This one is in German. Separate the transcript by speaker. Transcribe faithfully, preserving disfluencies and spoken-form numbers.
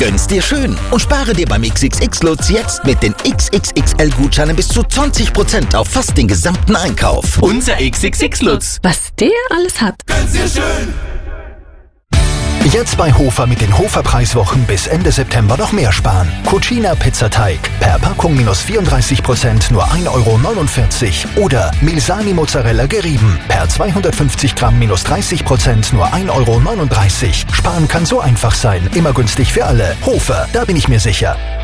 Speaker 1: Gönn's dir schön und spare dir beim X X X-Lutz jetzt mit den X X X L-Gutscheinen bis zu zwanzig Prozent auf fast den gesamten Einkauf.
Speaker 2: Unser X X X-Lutz.
Speaker 3: Was der alles hat.
Speaker 2: Gönn's dir schön.
Speaker 4: Jetzt bei Hofer mit den Hofer-Preiswochen bis Ende September noch mehr sparen. Cucina Pizzateig per Packung minus vierunddreißig Prozent nur ein Euro neunundvierzig. Oder Milsani Mozzarella gerieben per zweihundertfünfzig Gramm minus dreißig Prozent nur ein Euro neununddreißig. Sparen kann so einfach sein. Immer günstig für alle. Hofer, da bin ich mir sicher.